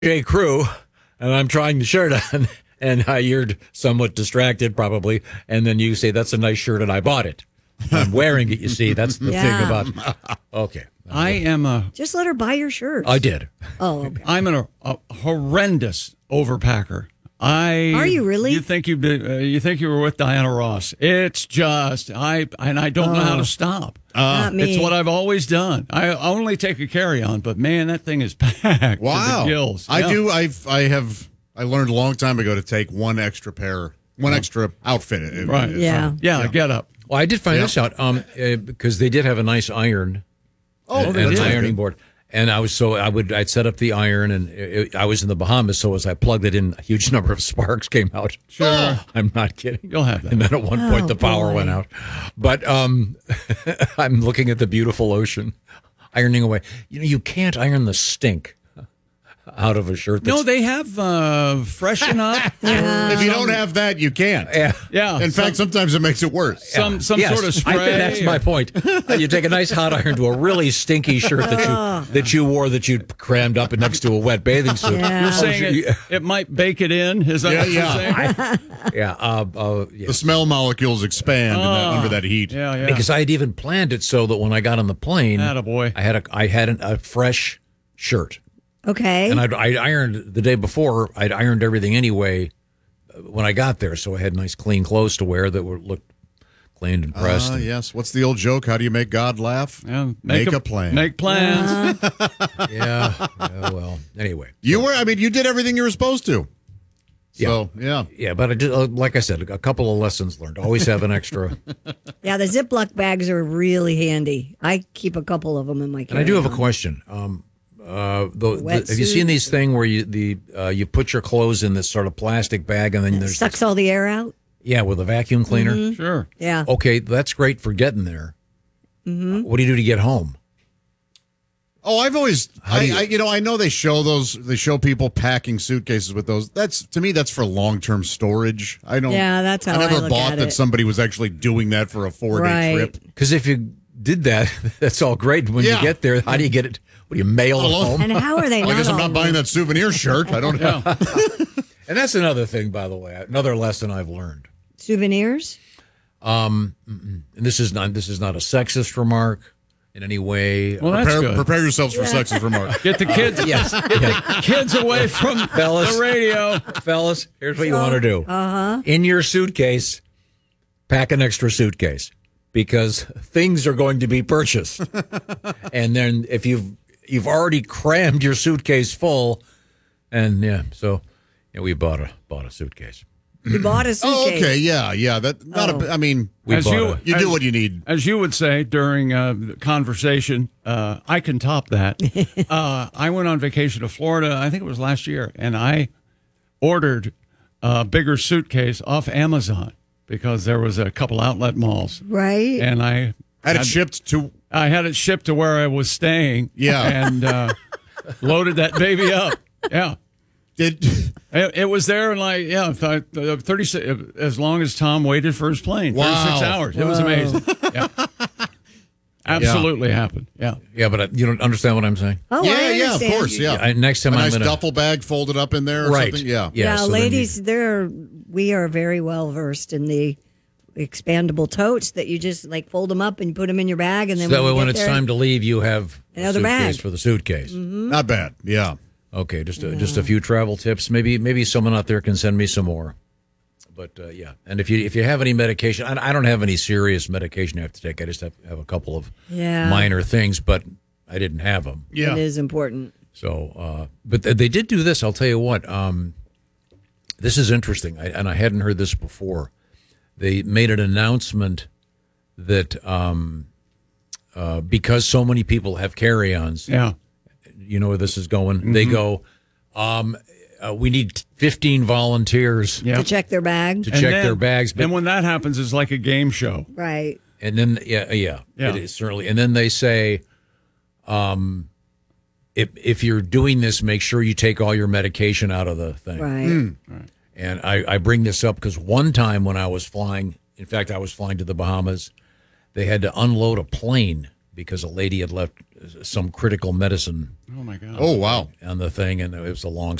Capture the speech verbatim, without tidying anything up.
J. Crew, and I'm trying the shirt on, and uh, you're somewhat distracted probably, and then you say, that's a nice shirt, and I bought it. I'm wearing it, you see. That's the Yeah. thing about Okay. I am a. Just let her buy your shirt. I did. Oh, okay. I'm an, a horrendous overpacker. I Are you really? You think you uh, you think you were with Diana Ross? It's just I and I don't know how to stop. Not me. It's what I've always done. I only take a carry-on, but man, that thing is packed Wow. to the gills. I Yeah. do. I've. I have. I learned a long time ago to take one extra pair, one extra outfit. It- Right. it- Yeah. Yeah, get up. Well, I did find Yeah. this out um, uh, because they did have a nice iron Oh, and, they and an did. ironing board. And I was so I would I'd set up the iron, and it, I was in the Bahamas. So as I plugged it in, a huge number of sparks came out. Sure. I'm not kidding. You'll have that. And then at one point Oh, the power boy. went out. But um, I'm looking at the beautiful ocean, ironing away. You know, you can't iron the stink out of a shirt. That's, No, they have uh, freshen up. If you don't have that, you can't. yeah. Yeah. In fact, sometimes it makes it worse. some some Yes, sort of spray. I think that's my point. Uh, you take a nice hot iron to a really stinky shirt that you that you wore that you crammed up next to a wet bathing suit. Yeah. You're saying you- it, it might bake it in? Is that Yeah, what you're yeah. saying? Yeah, uh, uh, yeah. The smell molecules expand in that, under that heat. Yeah, yeah. Because I had even planned it so that when I got on the plane, Attaboy. I had a I had an, a fresh shirt, Okay. and I'd, I ironed the day before. I'd ironed everything anyway uh, when I got there, so I had nice clean clothes to wear that were looked cleaned and pressed. Ah, and- yes. What's the old joke? How do you make God laugh? Yeah, Make a plan. Make plans. yeah, yeah, well, anyway. You were. I mean, you did everything you were supposed to. So yeah. Yeah, but I did, uh, like I said, a couple of lessons learned. Always have an extra. yeah, the Ziploc bags are really handy. I keep a couple of them in my And I do have a carry-on. question. Um, uh, the, the, have you Wetsuit. seen these thing where you the uh, you put your clothes in this sort of plastic bag and then there's Sucks all the air out. yeah with a vacuum cleaner? Sure. Yeah. Okay, that's great for getting there. Uh, what do you do to get home? Oh, I've always, I, do you- I, you know, I know they show those, they show people packing suitcases with those. That's to me, that's for long-term storage. I don't. Yeah, that's how I never I look bought at that it. somebody was actually doing that for a four-day Right. trip. Because if you did that, that's all great. When Yeah. you get there, how do you get it? What do you mail it Hello? home? And how are they Well, I guess I'm all not buying that souvenir shirt. I don't know. And that's another thing, by the way, another lesson I've learned. souvenirs? And this is not this is not a sexist remark in any way. Well, that's Prepare, good. prepare yourselves for sexist remarks. Get the kids. yes, Get the kids away from Fellas. the radio. fellas, here's what you want to do. Uh-huh. In your suitcase, pack an extra suitcase because things are going to be purchased. And then if you've you've already crammed your suitcase full, and yeah, so yeah, we bought a bought a suitcase. You bought a Oh, suitcase. okay, yeah, yeah. That not Oh. a. I mean, We As bought you- a, you As- do what you need. As you would say during uh, the conversation, uh, I can top that. uh, I went on vacation to Florida, I think it was last year, and I ordered a bigger suitcase off Amazon because there was a couple outlet malls. Right? And I Had it shipped to. I had it shipped to where I was staying. Yeah. And uh, loaded that baby up. Yeah. Did It, it was there in like, yeah, th- uh, thirty-six, as long as Tom waited for his plane. thirty-six Wow. hours. It was amazing. Yeah. Absolutely happened. Yeah. yeah, but uh, you don't understand what I'm saying. oh, yeah, I yeah, of understand. course, yeah. I, next time a I'm nice gonna duffel bag folded up in there, or right. something. Yeah, yeah, Yeah, so then you- ladies, there we are very well versed in the expandable totes that you just like fold them up and you put them in your bag, and then so that way you when get it's there- time to leave, you have a Another suitcase bag. for the suitcase. not bad. Yeah. Okay, just a, just a few travel tips. Maybe maybe someone out there can send me some more. But uh, yeah, and if you if you have any medication, I, I don't have any serious medication I have to take. I just have, have a couple of Yeah. minor things, but I didn't have them. Yeah. It is important. So, uh, but th- they did do this. I'll tell you what. Um, this is interesting, I, and I hadn't heard this before. They made an announcement that um, uh, because so many people have carry-ons, Yeah. you know where this is going. They go, um, uh, we need fifteen volunteers Yeah. To check their bag. to And check then- their bags. But, And when that happens, it's like a game show. Right. and then, yeah, yeah, Yeah. it is certainly. And then they say, um, if if you're doing this, make sure you take all your medication out of the thing. Right. And I, I bring this up because one time when I was flying, in fact, I was flying to the Bahamas, they had to unload a plane because a lady had left some critical medicine Oh my God. Oh wow. on the thing, and it was a long